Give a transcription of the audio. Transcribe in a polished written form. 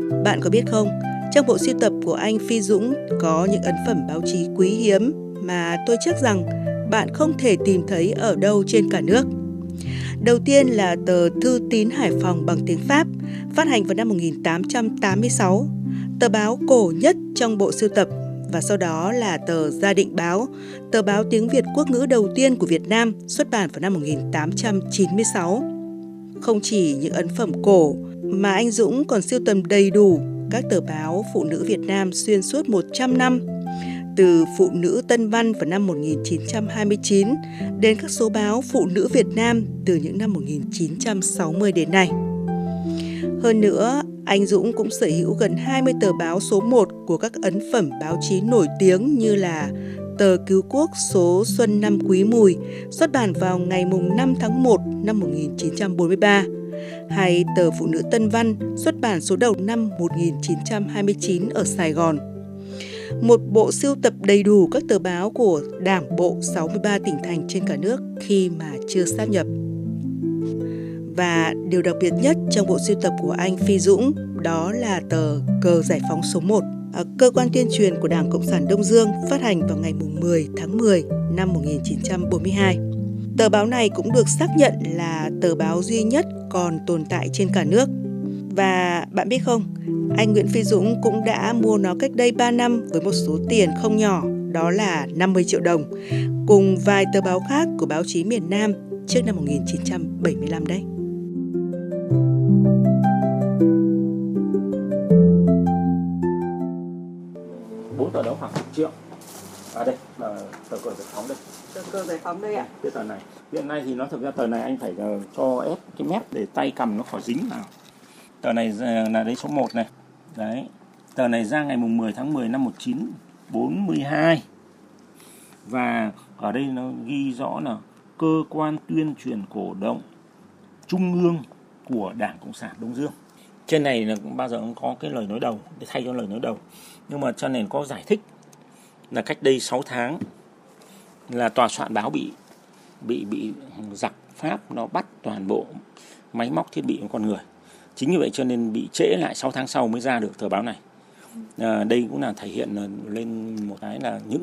Bạn có biết không, trong bộ sưu tập của anh Phi Dũng có những ấn phẩm báo chí quý hiếm mà tôi chắc rằng bạn không thể tìm thấy ở đâu trên cả nước. Đầu tiên là tờ Thư tín Hải Phòng bằng tiếng Pháp, phát hành vào năm 1886, tờ báo cổ nhất trong bộ sưu tập, và sau đó là tờ Gia Định Báo, tờ báo tiếng Việt quốc ngữ đầu tiên của Việt Nam, xuất bản vào năm 1896. Không chỉ những ấn phẩm cổ mà anh Dũng còn sưu tầm đầy đủ các tờ báo phụ nữ Việt Nam xuyên suốt 100 năm, từ Phụ nữ Tân Văn vào năm 1929 đến các số báo Phụ nữ Việt Nam từ những năm 1960 đến nay. Hơn nữa, anh Dũng cũng sở hữu gần 20 tờ báo số 1 của các ấn phẩm báo chí nổi tiếng như là tờ Cứu Quốc số Xuân năm Quý Mùi, xuất bản vào ngày 5 tháng 1 năm 1943, hay tờ Phụ nữ Tân Văn, xuất bản số đầu năm 1929 ở Sài Gòn. Một bộ sưu tập đầy đủ các tờ báo của Đảng bộ 63 tỉnh thành trên cả nước khi mà chưa sáp nhập. Và điều đặc biệt nhất trong bộ sưu tập của anh Phi Dũng đó là tờ Cờ Giải phóng số 1, cơ quan tuyên truyền của Đảng Cộng sản Đông Dương, phát hành vào ngày 10 tháng 10 năm 1942. Tờ báo này cũng được xác nhận là tờ báo duy nhất còn tồn tại trên cả nước. Và bạn biết không, anh Nguyễn Phi Dũng cũng đã mua nó cách đây 3 năm với một số tiền không nhỏ, đó là 50 triệu đồng, cùng vài tờ báo khác của báo chí miền Nam trước năm 1975 đấy. Bốn tờ đó khoảng 1 triệu. Đây là tờ Cờ Giải phóng đây. Tờ Cờ Giải phóng đây ạ. Cái tờ này. Hiện nay thì nó thực ra tờ này anh phải cho ép cái mép để tay cầm nó khỏi dính vào. Tờ này là đấy số 1 này. Đấy. Tờ này ra ngày 10 tháng 10 năm 1942. Và ở đây nó ghi rõ là cơ quan tuyên truyền cổ động trung ương của Đảng Cộng sản Đông Dương. Trên này là bao giờ cũng có cái lời nói đầu để thay cho lời nói đầu. Nhưng mà trên này có giải thích là cách đây 6 tháng là tòa soạn báo bị giặc Pháp nó bắt toàn bộ máy móc thiết bị của con người. Chính như vậy cho nên bị trễ lại 6 tháng sau mới ra được tờ báo này. Đây cũng là thể hiện lên một cái là những